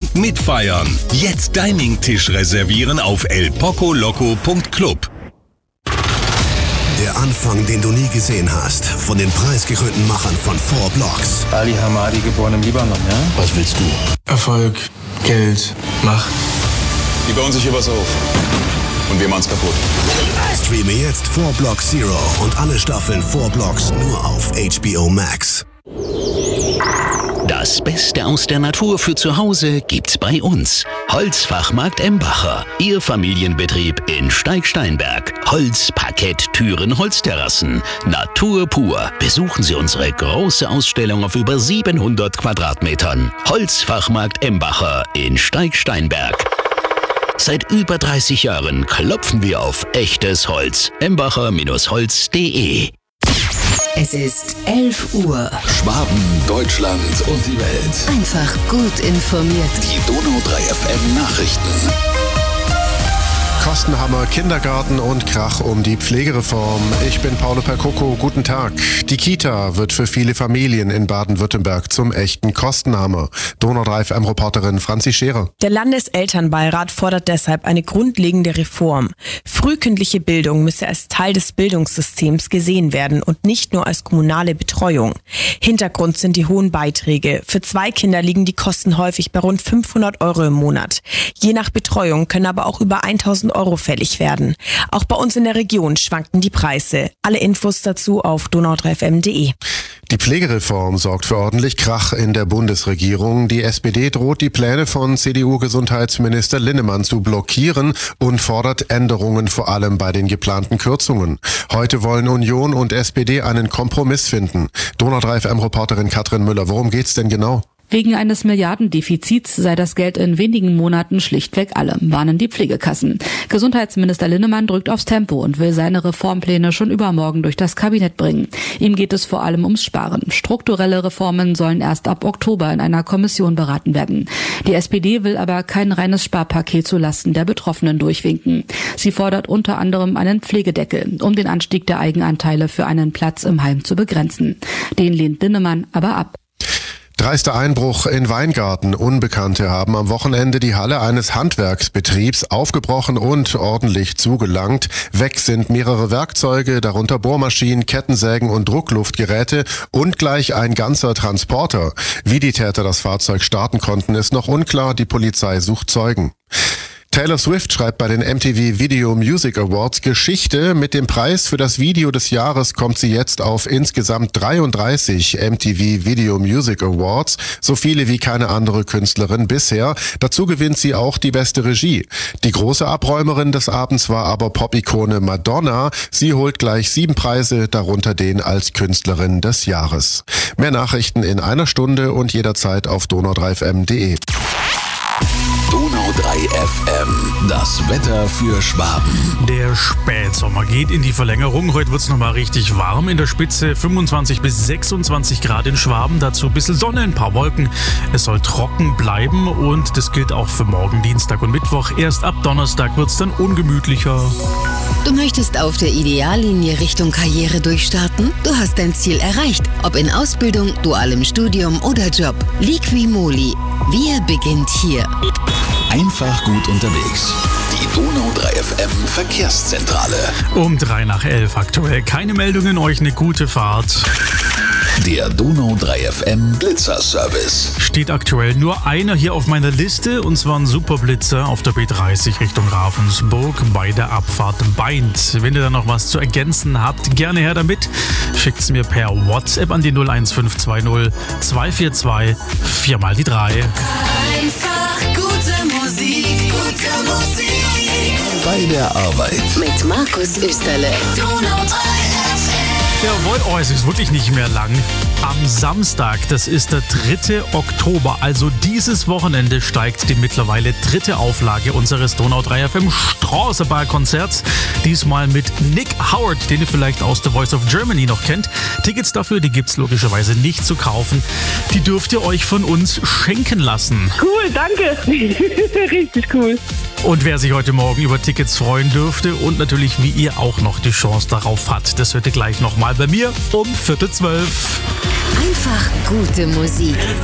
mitfeiern. Jetzt Dining-Tisch reservieren auf elpocoloco.club. Der Anfang, den du nie gesehen hast, von den preisgekrönten Machern von 4 Blocks. Ali Hamadi, geboren im Libanon, ja? Was willst du? Erfolg, Geld, Macht. Die bauen sich hier was auf. Und wir machen's kaputt. Streame jetzt 4 Blocks Zero und alle Staffeln 4 Blocks nur auf HBO Max. Das Beste aus der Natur für zu Hause gibt's bei uns. Holzfachmarkt Embacher. Ihr Familienbetrieb in Steig-Steinberg. Holz, Parkett, Türen, Holzterrassen. Natur pur. Besuchen Sie unsere große Ausstellung auf über 700 Quadratmetern. Holzfachmarkt Embacher in Steig-Steinberg. Seit über 30 Jahren klopfen wir auf echtes Holz. Embacher-holz.de. Es ist 11 Uhr. Schwaben, Deutschland und die Welt. Einfach gut informiert. Die Donau 3 FM Nachrichten. Kostenhammer, Kindergarten und Krach um die Pflegereform. Ich bin Paolo Percoco, guten Tag. Die Kita wird für viele Familien in Baden-Württemberg zum echten Kostenhammer. Donau 3 FM-Reporterin Franzi Scherer. Der Landeselternbeirat fordert deshalb eine grundlegende Reform. Frühkindliche Bildung müsse als Teil des Bildungssystems gesehen werden und nicht nur als kommunale Betreuung. Hintergrund sind die hohen Beiträge. Für 2 Kinder liegen die Kosten häufig bei rund 500 Euro im Monat. Je nach Betreuung können aber auch über 1000 Euro fällig werden. Auch bei uns in der Region schwanken die Preise. Alle Infos dazu auf donau3fm.de. Die Pflegereform sorgt für ordentlich Krach in der Bundesregierung. Die SPD droht die Pläne von CDU-Gesundheitsminister Linnemann zu blockieren und fordert Änderungen vor allem bei den geplanten Kürzungen. Heute wollen Union und SPD einen Kompromiss finden. Donau 3 FM-Reporterin Katrin Müller, worum geht's denn genau? Wegen eines Milliardendefizits sei das Geld in wenigen Monaten schlichtweg alle, warnen die Pflegekassen. Gesundheitsminister Linnemann drückt aufs Tempo und will seine Reformpläne schon übermorgen durch das Kabinett bringen. Ihm geht es vor allem ums Sparen. Strukturelle Reformen sollen erst ab Oktober in einer Kommission beraten werden. Die SPD will aber kein reines Sparpaket zulasten der Betroffenen durchwinken. Sie fordert unter anderem einen Pflegedeckel, um den Anstieg der Eigenanteile für einen Platz im Heim zu begrenzen. Den lehnt Linnemann aber ab. Dreister Einbruch in Weingarten. Unbekannte haben am Wochenende die Halle eines Handwerksbetriebs aufgebrochen und ordentlich zugelangt. Weg sind mehrere Werkzeuge, darunter Bohrmaschinen, Kettensägen und Druckluftgeräte und gleich ein ganzer Transporter. Wie die Täter das Fahrzeug starten konnten, ist noch unklar. Die Polizei sucht Zeugen. Taylor Swift schreibt bei den MTV Video Music Awards Geschichte. Mit dem Preis für das Video des Jahres kommt sie jetzt auf insgesamt 33 MTV Video Music Awards, so viele wie keine andere Künstlerin bisher. Dazu gewinnt sie auch die beste Regie. Die große Abräumerin des Abends war aber Pop-Ikone Madonna. Sie holt gleich 7 Preise, darunter den als Künstlerin des Jahres. Mehr Nachrichten in einer Stunde und jederzeit auf donau3fm.de. Donau 3 FM, das Wetter für Schwaben. Der Spätsommer geht in die Verlängerung. Heute wird es nochmal richtig warm. In der Spitze 25 bis 26 Grad in Schwaben. Dazu ein bisschen Sonne, ein paar Wolken. Es soll trocken bleiben und das gilt auch für morgen, Dienstag und Mittwoch. Erst ab Donnerstag wird es dann ungemütlicher. Du möchtest auf der Ideallinie Richtung Karriere durchstarten? Du hast dein Ziel erreicht. Ob in Ausbildung, dualem Studium oder Job. Liqui-Moly. Wir beginnt hier. Einfach gut unterwegs. Die Donau 3 FM Verkehrszentrale. Um 3 nach 11 aktuell. Keine Meldungen, euch eine gute Fahrt. Der Donau 3 FM Blitzerservice. Steht aktuell nur einer hier auf meiner Liste und zwar ein Superblitzer auf der B30 Richtung Ravensburg bei der Abfahrt Beint. Wenn ihr da noch was zu ergänzen habt, gerne her damit. Schickt's mir per WhatsApp an die 01520 242 4x3. Einfach gute Musik, gute Musik. Bei der Arbeit. Mit Markus Österle. Donau 3 FM. Jawohl, oh, es ist wirklich nicht mehr lang. Am Samstag, das ist der 3. Oktober, also dieses Wochenende steigt die mittlerweile 3. Auflage unseres Donau 3 FM Straßenball-Konzerts. Diesmal mit Nick Howard, den ihr vielleicht aus The Voice of Germany noch kennt. Tickets dafür, die gibt's logischerweise nicht zu kaufen. Die dürft ihr euch von uns schenken lassen. Cool, danke. Richtig cool. Und wer sich heute Morgen über Tickets freuen dürfte und natürlich wie ihr auch noch die Chance darauf hat, das hört ihr gleich nochmal bei mir um 11:45. Einfach gute Musik.